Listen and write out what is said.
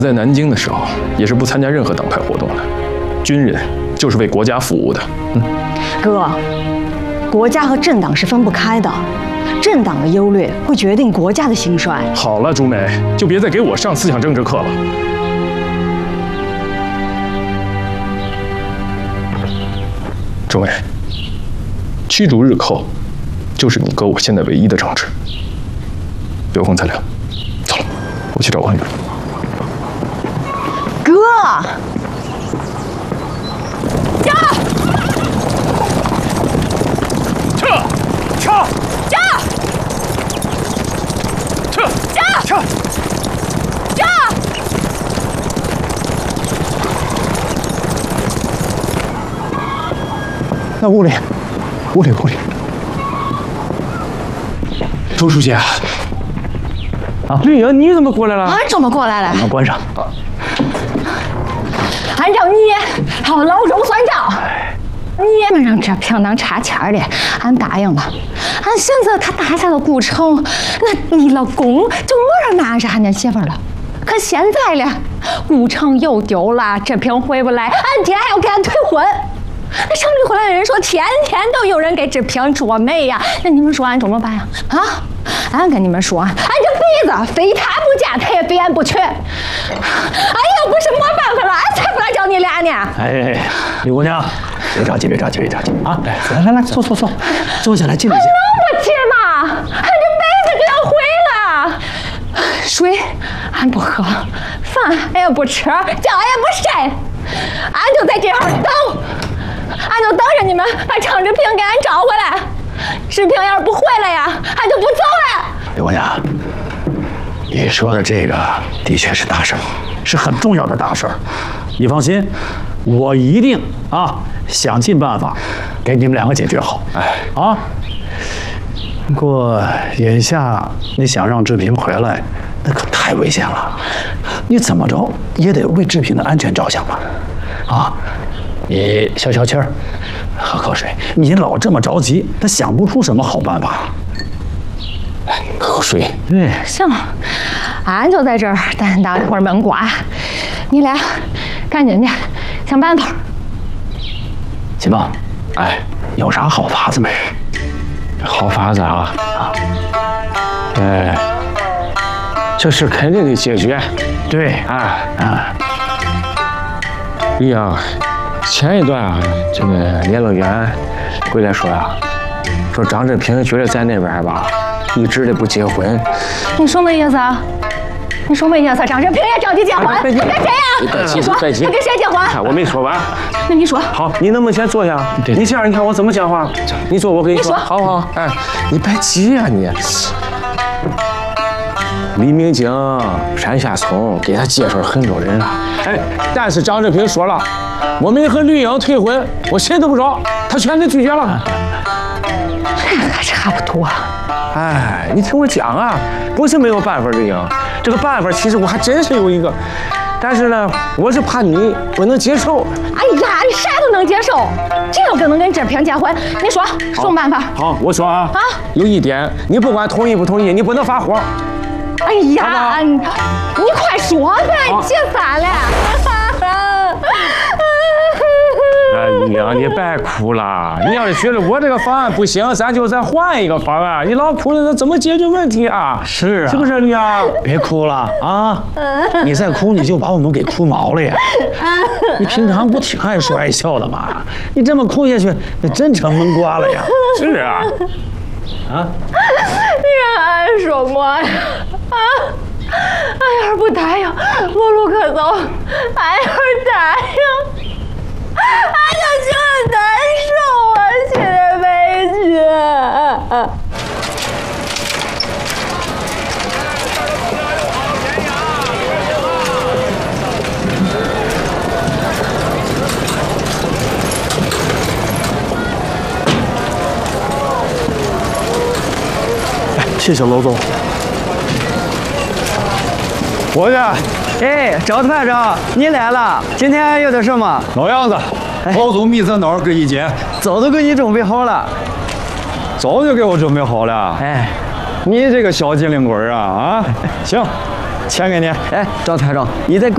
在南京的时候，也是不参加任何党派活动的。军人就是为国家服务的。 哥，国家和政党是分不开的，政党的优劣会决定国家的兴衰。 好了，朱梅，就别再给我上思想政治课了。朱梅，驱逐日寇，就是你哥我现在唯一的政治。刘峰才亮，走了，我去找王宇。 哥， 撤！ 那屋里， 周书记啊，绿莹你怎么过来了？ 俺怎么过来了？ 把门关上。 按照你还有老周算账，你们让这平当差钱的，俺答应了。俺寻思他打下了古城，那你老公就没人拿是俺家媳妇了。可现在了，古城又丢了，这平回不来，俺爹还要给俺退婚。那城里回来的人说，天天都有人给志平捉媒呀。那你们说俺怎么办呀？啊！俺跟你们说，俺这辈子非他不嫁，他也非俺不娶。俺要不是没办法了，俺才不来找你俩呢。 哎，李姑娘，别着急啊！来，坐下来，静一静。 能不急吗？俺这辈子就要毁了。水俺不喝，饭俺也不吃，觉也不睡，俺就在这儿等。俺就等着你们把常志平给俺找回来。志平要是不回来呀，俺就不走了。 李姑娘，你说的这个的确是大事儿，是很重要的大事儿。你放心，我一定想尽办法给你们两个解决好。不过眼下你想让志平回来，那可太危险了。你怎么着也得为志平的安全着想吧？你消消气儿，喝口水。你老这么着急，他想不出什么好办法。来，喝口水。 行，俺就在这儿当一会儿闷瓜，你俩赶紧的想办法。 秦棒，有啥好法子没？ 好法子啊！这事肯定得解决。 对绿莹，前一段这个联络员回来说说张志平觉得在那边吧，一直的不结婚。 你什么意思啊？张志平也着急结婚？跟谁呀？你说，他跟谁结婚？ 我没说完。 那你说。 好，你能不能先坐下？你这样，你看我怎么讲话？你坐，我跟你说。好不好？你别急呀你。李明京、山下聪给他介绍很多人了，但是张志平说了，我没和绿莹退婚，我谁都不找，他全给拒绝了。 这还差不多。 你听我讲不是没有办法，绿莹，这个办法其实我还真是有一个，但是呢，我是怕你不能接受。 你啥都能接受，只要能跟志平结婚，你说什么办法？ 好，我说有一点，你不管同意不同意，你不能发火。 你快说呗，急死了！ 绿莹，你别哭了。你要是觉得我这个方案不行，咱换一个方案。你老哭了，怎么解决问题啊？ 是不是绿莹？ 别哭了你再哭你就把我们给哭毛了呀！你平常不挺爱说爱笑的吗？你这么哭下去，那真成闷瓜了呀！ 是你让俺说么呀？俺要是不答应，无路可走；俺要是答应，俺就觉得难受心里委屈。 谢谢娄总。 伙计，赵团长，你来了，今天有点什么？ 老样子，老总密在哪儿给意见？ 早都给你准备好了。 早就给我准备好了。你这个小机灵鬼啊！行，钱给你。 赵团长，你再。